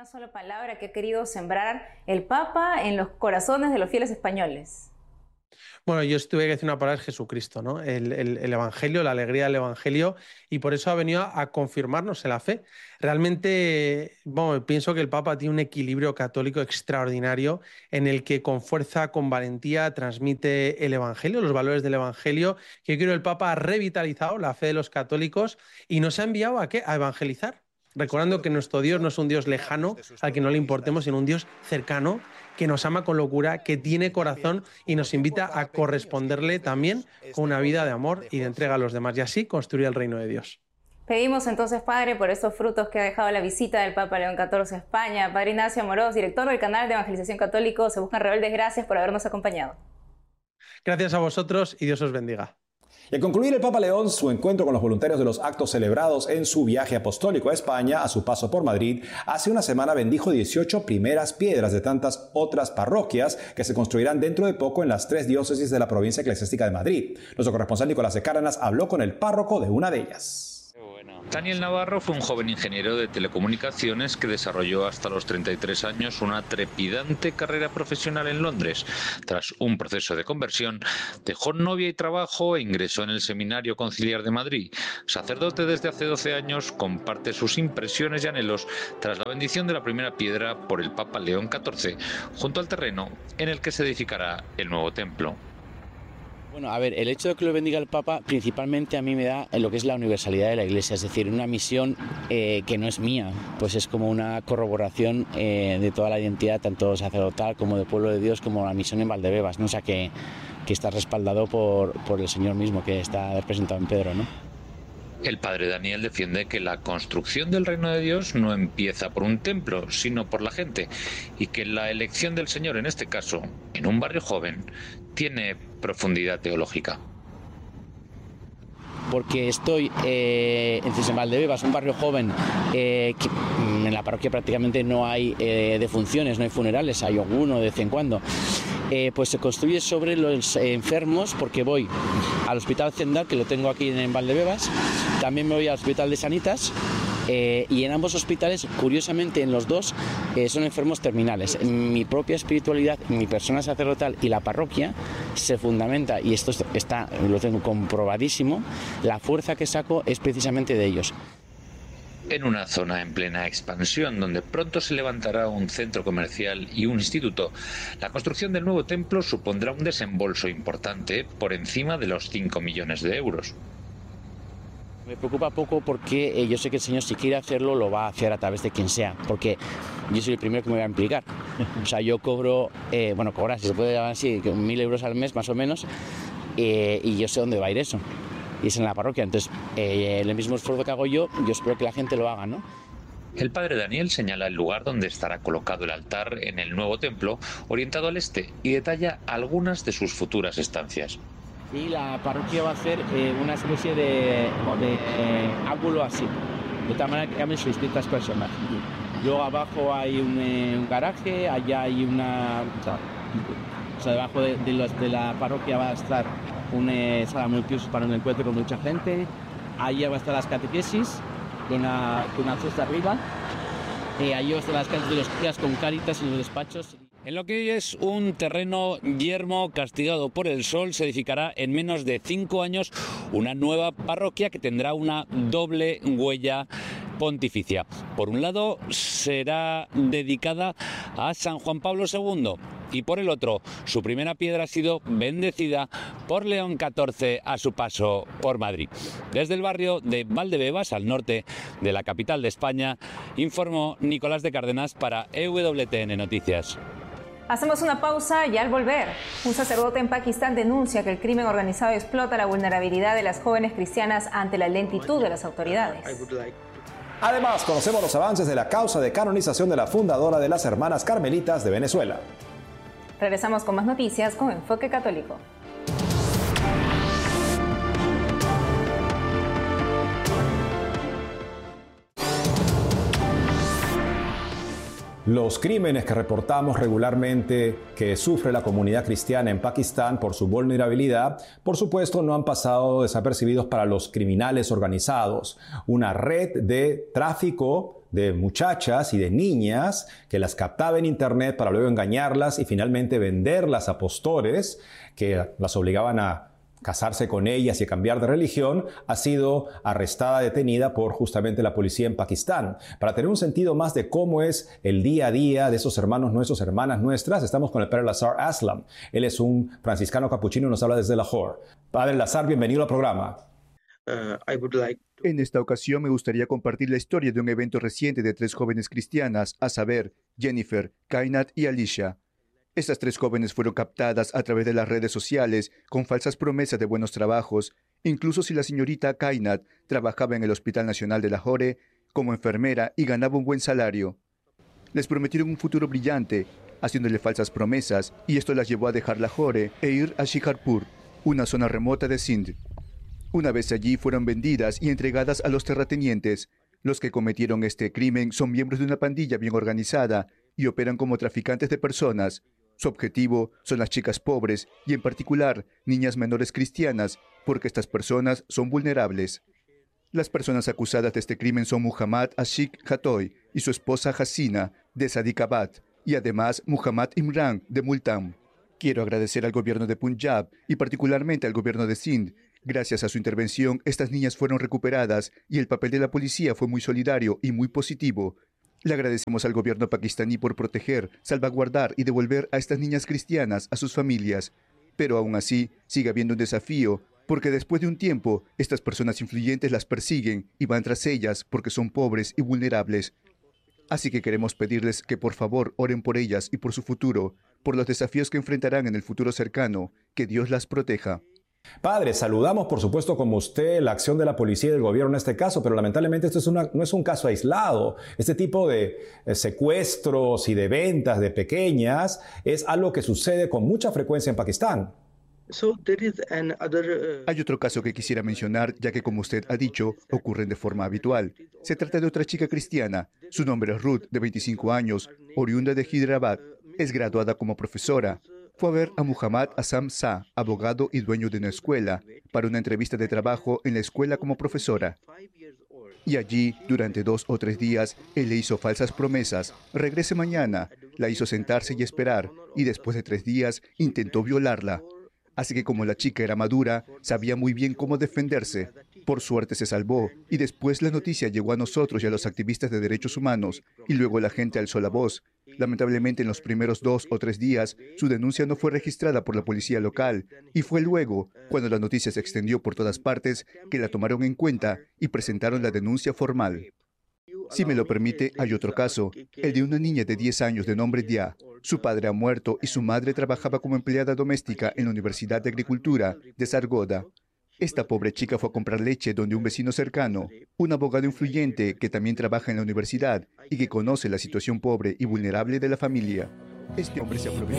una sola palabra que ha querido sembrar el Papa en los corazones de los fieles españoles. Bueno, yo tuve que decir una palabra, es Jesucristo, ¿no? El Evangelio, la alegría del Evangelio, y por eso ha venido a confirmarnos en la fe. Realmente, bueno, pienso que el Papa tiene un equilibrio católico extraordinario en el que con fuerza, con valentía, transmite el Evangelio, los valores del Evangelio, que yo creo que el Papa ha revitalizado la fe de los católicos y nos ha enviado ¿a qué? A evangelizar. Recordando que nuestro Dios no es un Dios lejano al que no le importemos, sino un Dios cercano, que nos ama con locura, que tiene corazón y nos invita a corresponderle también con una vida de amor y de entrega a los demás, y así construir el reino de Dios. Pedimos entonces, Padre, por estos frutos que ha dejado la visita del Papa León XIV a España. Padre Ignacio Amorós, director del canal de Evangelización Católico Se Buscan Rebeldes, gracias por habernos acompañado. Gracias a vosotros y Dios os bendiga. Y al concluir el Papa León su encuentro con los voluntarios de los actos celebrados en su viaje apostólico a España, a su paso por Madrid, hace una semana bendijo 18 primeras piedras de tantas otras parroquias que se construirán dentro de poco en las 3 diócesis de la provincia eclesiástica de Madrid. Nuestro corresponsal Nicolás de Cárdenas habló con el párroco de una de ellas. Daniel Navarro fue un joven ingeniero de telecomunicaciones que desarrolló hasta los 33 años una trepidante carrera profesional en Londres. Tras un proceso de conversión, dejó novia y trabajo e ingresó en el Seminario Conciliar de Madrid. Sacerdote desde hace 12 años, comparte sus impresiones y anhelos tras la bendición de la primera piedra por el Papa León XIV, junto al terreno en el que se edificará el nuevo templo. Bueno, a ver, el hecho de que lo bendiga el Papa principalmente a mí me da lo que es la universalidad de la Iglesia, es decir, una misión que no es mía, pues es como una corroboración de toda la identidad, tanto sacerdotal como de pueblo de Dios, como la misión en Valdebebas, ¿no? O sea, que está respaldado por el Señor mismo, que está representado en Pedro, ¿no? El padre Daniel defiende que la construcción del reino de Dios no empieza por un templo, sino por la gente, y que la elección del Señor, en este caso, en un barrio joven, tiene profundidad teológica. Porque estoy en Valdebebas, un barrio joven, que en la parroquia prácticamente no hay defunciones, no hay funerales, hay alguno de vez en cuando. Pues se construye sobre los enfermos, porque voy al Hospital Zendal, que lo tengo aquí en Valdebebas, también me voy al Hospital de Sanitas, y en ambos hospitales, curiosamente en los dos, son enfermos terminales. Mi propia espiritualidad, mi persona sacerdotal y la parroquia se fundamenta, y esto lo tengo comprobadísimo, la fuerza que saco es precisamente de ellos. En una zona en plena expansión, donde pronto se levantará un centro comercial y un instituto, la construcción del nuevo templo supondrá un desembolso importante por encima de los 5 millones de euros. Me preocupa poco porque yo sé que el Señor, si quiere hacerlo, lo va a hacer a través de quien sea, porque yo soy el primero que me voy a implicar. O sea, yo cobro, cobrar, si se puede llamar así, 1.000 euros al mes más o menos, y yo sé dónde va a ir eso. Y es en la parroquia, entonces el mismo esfuerzo que hago yo espero que la gente lo haga, ¿no? El padre Daniel señala el lugar donde estará colocado el altar en el nuevo templo, orientado al este, y detalla algunas de sus futuras estancias. Y la parroquia va a hacer una especie de ángulo así, de tal manera que caben 600 personas. Luego abajo hay un garaje, allá hay debajo de la parroquia va a estar una sala multiusos para un encuentro con mucha gente. Allá va a estar las catequesis con una cesta arriba. Allí va a estar las casas de los curas con Cáritas y los despachos. En lo que hoy es un terreno yermo castigado por el sol, se edificará en menos de 5 años una nueva parroquia que tendrá una doble huella pontificia. Por un lado, será dedicada a San Juan Pablo II, y por el otro, su primera piedra ha sido bendecida por León XIV a su paso por Madrid. Desde el barrio de Valdebebas, al norte de la capital de España, informó Nicolás de Cárdenas para EWTN Noticias. Hacemos una pausa y al volver, un sacerdote en Pakistán denuncia que el crimen organizado explota la vulnerabilidad de las jóvenes cristianas ante la lentitud de las autoridades. Además, conocemos los avances de la causa de canonización de la fundadora de las Hermanas Carmelitas de Venezuela. Regresamos con más noticias con Enfoque Católico. Los crímenes que reportamos regularmente que sufre la comunidad cristiana en Pakistán por su vulnerabilidad, por supuesto, no han pasado desapercibidos para los criminales organizados. Una red de tráfico de muchachas y de niñas que las captaba en internet para luego engañarlas y finalmente venderlas a postores que las obligaban a casarse con ellas y a cambiar de religión, ha sido arrestada, detenida por justamente la policía en Pakistán. Para tener un sentido más de cómo es el día a día de esos hermanos nuestros, hermanas nuestras, estamos con el padre Lazar Aslam. Él es un franciscano capuchino y nos habla desde Lahore. Padre Lazar, bienvenido al programa. En esta ocasión me gustaría compartir la historia de un evento reciente de 3 jóvenes cristianas, a saber, Jennifer, Kainat y Alicia. Estas 3 jóvenes fueron captadas a través de las redes sociales con falsas promesas de buenos trabajos, incluso si la señorita Kainat trabajaba en el Hospital Nacional de Lahore como enfermera y ganaba un buen salario. Les prometieron un futuro brillante, haciéndole falsas promesas, y esto las llevó a dejar Lahore e ir a Shikarpur, una zona remota de Sindh. Una vez allí fueron vendidas y entregadas a los terratenientes. Los que cometieron este crimen son miembros de una pandilla bien organizada y operan como traficantes de personas. Su objetivo son las chicas pobres y en particular niñas menores cristianas, porque estas personas son vulnerables. Las personas acusadas de este crimen son Muhammad Ashik Hatoy y su esposa Hasina de Sadikabad y además Muhammad Imran de Multan. Quiero agradecer al gobierno de Punjab y particularmente al gobierno de Sindh. Gracias a su intervención, estas niñas fueron recuperadas y el papel de la policía fue muy solidario y muy positivo. Le agradecemos al gobierno pakistaní por proteger, salvaguardar y devolver a estas niñas cristianas a sus familias. Pero aún así, sigue habiendo un desafío, porque después de un tiempo, estas personas influyentes las persiguen y van tras ellas porque son pobres y vulnerables. Así que queremos pedirles que por favor oren por ellas y por su futuro, por los desafíos que enfrentarán en el futuro cercano. Que Dios las proteja. Padre, saludamos por supuesto como usted la acción de la policía y del gobierno en este caso, pero lamentablemente esto no es un caso aislado. Este tipo de secuestros y de ventas de pequeñas es algo que sucede con mucha frecuencia en Pakistán. Hay otro caso que quisiera mencionar, ya que como usted ha dicho, ocurren de forma habitual. Se trata de otra chica cristiana. Su nombre es Ruth, de 25 años, oriunda de Hyderabad. Es graduada como profesora. Fue a ver a Muhammad Asam Shah, abogado y dueño de una escuela, para una entrevista de trabajo en la escuela como profesora. Y allí, durante 2 o 3 días, él le hizo falsas promesas. Regrese mañana. La hizo sentarse y esperar, y después de 3 días, intentó violarla. Así que como la chica era madura, sabía muy bien cómo defenderse. Por suerte se salvó, y después la noticia llegó a nosotros y a los activistas de derechos humanos, y luego la gente alzó la voz. Lamentablemente en los primeros 2 o 3 días, su denuncia no fue registrada por la policía local, y fue luego, cuando la noticia se extendió por todas partes, que la tomaron en cuenta y presentaron la denuncia formal. Si me lo permite, hay otro caso, el de una niña de 10 años de nombre Dia. Su padre ha muerto y su madre trabajaba como empleada doméstica en la Universidad de Agricultura de Sargodha. Esta pobre chica fue a comprar leche donde un vecino cercano, un abogado influyente que también trabaja en la universidad y que conoce la situación pobre y vulnerable de la familia. Este hombre se aprovechó.